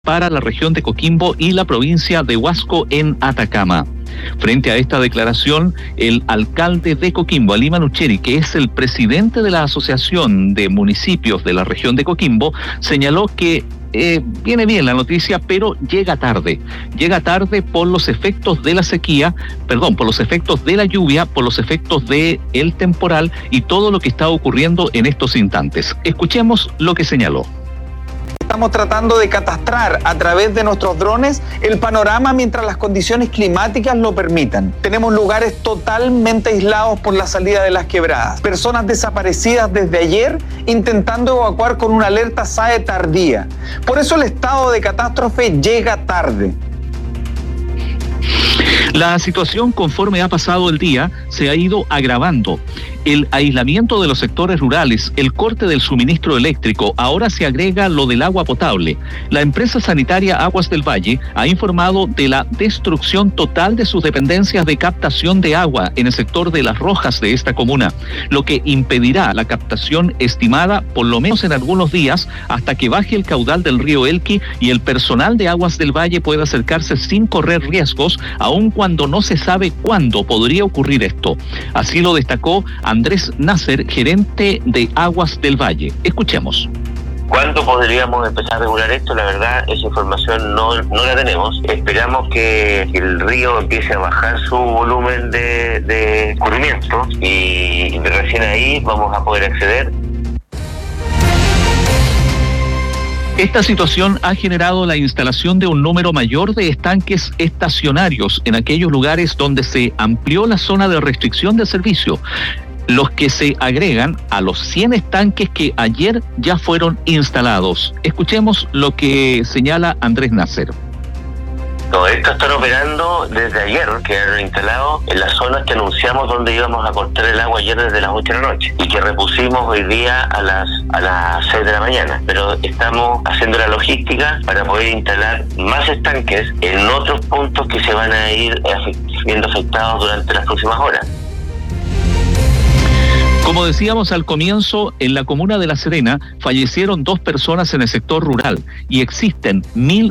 para la región de Coquimbo y la provincia de Huasco en Atacama. Frente a esta declaración, el alcalde de Coquimbo, Ali Manucheri, que es el presidente de la Asociación de Municipios de la región de Coquimbo, señaló que viene bien la noticia, pero llega tarde por los efectos de la sequía, por los efectos de la lluvia, por los efectos del temporal y todo lo que está ocurriendo en estos instantes. Escuchemos lo que señaló. Estamos tratando de catastrar a través de nuestros drones el panorama mientras las condiciones climáticas lo permitan. Tenemos lugares totalmente aislados por la salida de las quebradas. Personas desaparecidas desde ayer intentando evacuar con una alerta SAE tardía. Por eso el estado de catástrofe llega tarde. La situación, conforme ha pasado el día, se ha ido agravando. El aislamiento de los sectores rurales, el corte del suministro eléctrico, ahora se agrega lo del agua potable. La empresa sanitaria Aguas del Valle ha informado de la destrucción total de sus dependencias de captación de agua en el sector de Las Rojas de esta comuna, lo que impedirá la captación estimada, por lo menos en algunos días, hasta que baje el caudal del río Elqui y el personal de Aguas del Valle pueda acercarse sin correr riesgos, aun cuando no se sabe cuándo podría ocurrir esto. Así lo destacó Andrés Nasser, gerente de Aguas del Valle. Escuchemos. ¿Cuándo podríamos empezar a regular esto? La verdad, esa información no la tenemos. Esperamos que el río empiece a bajar su volumen de escurrimiento y recién ahí vamos a poder acceder. Esta situación ha generado la instalación de un número mayor de estanques estacionarios en aquellos lugares donde se amplió la zona de restricción de servicio, los que se agregan a los 100 estanques que ayer ya fueron instalados. Escuchemos lo que señala Andrés Nasser. Todo esto están operando desde ayer, quedaron instalados en las zonas que anunciamos donde íbamos a cortar el agua ayer desde las 8 de la noche y que repusimos hoy día a las 6 de la mañana. Pero estamos haciendo la logística para poder instalar más estanques en otros puntos que se van a ir siendo afectados durante las próximas horas. Como decíamos al comienzo, en la comuna de La Serena fallecieron 2 personas en el sector rural y existen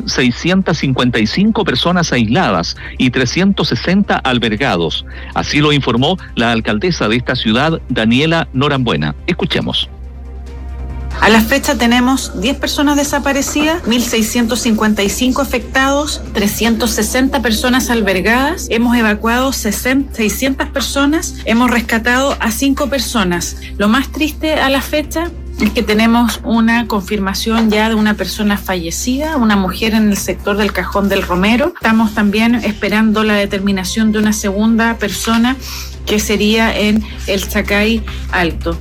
1.655 personas aisladas y 360 albergados. Así lo informó la alcaldesa de esta ciudad, Daniela Norambuena. Escuchemos. A la fecha tenemos 10 personas desaparecidas, 1.655 afectados, 360 personas albergadas, hemos evacuado 600 personas, hemos rescatado a 5 personas. Lo más triste a la fecha es que tenemos una confirmación ya de una persona fallecida, una mujer en el sector del Cajón del Romero. Estamos también esperando la determinación de una segunda persona que sería en el Chacay Alto.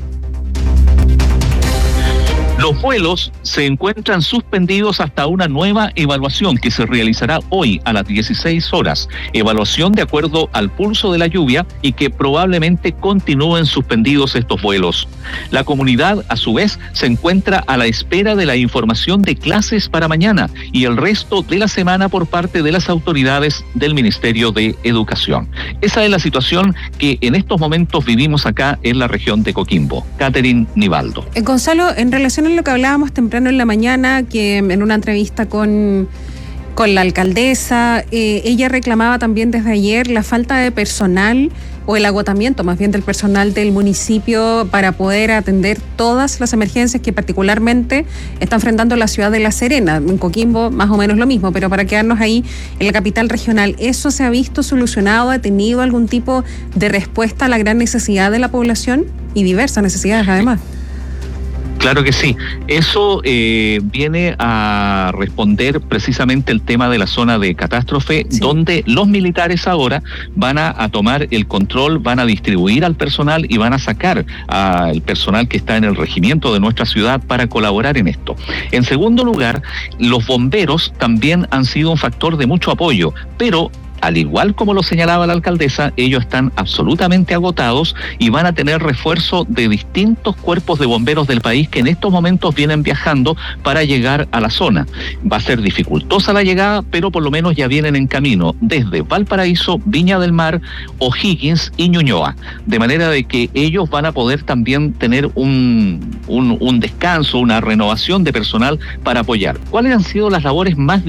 Los vuelos se encuentran suspendidos hasta una nueva evaluación que se realizará hoy a las 16 horas. Evaluación de acuerdo al pulso de la lluvia y que probablemente continúen suspendidos estos vuelos. La comunidad, a su vez, se encuentra a la espera de la información de clases para mañana y el resto de la semana por parte de las autoridades del Ministerio de Educación. Esa es la situación que en estos momentos vivimos acá en la región de Coquimbo. Catherine Nivaldo. Gonzalo, en relación a lo que hablábamos temprano en la mañana, que en una entrevista con la alcaldesa, ella reclamaba también desde ayer la falta de personal o el agotamiento más bien del personal del municipio para poder atender todas las emergencias que particularmente está enfrentando la ciudad de La Serena. En Coquimbo más o menos lo mismo, pero para quedarnos ahí en la capital regional, ¿eso se ha visto solucionado? ¿Ha tenido algún tipo de respuesta a la gran necesidad de la población y diversas necesidades además? Claro que sí. Eso viene a responder precisamente el tema de la zona de catástrofe, sí, donde los militares ahora van a tomar el control, van a distribuir al personal y van a sacar al personal que está en el regimiento de nuestra ciudad para colaborar en esto. En segundo lugar, los bomberos también han sido un factor de mucho apoyo, pero al igual como lo señalaba la alcaldesa, ellos están absolutamente agotados y van a tener refuerzo de distintos cuerpos de bomberos del país que en estos momentos vienen viajando para llegar a la zona. Va a ser dificultosa la llegada, pero por lo menos ya vienen en camino desde Valparaíso, Viña del Mar, O'Higgins y Ñuñoa, de manera de que ellos van a poder también tener un descanso, una renovación de personal para apoyar. ¿Cuáles han sido las labores más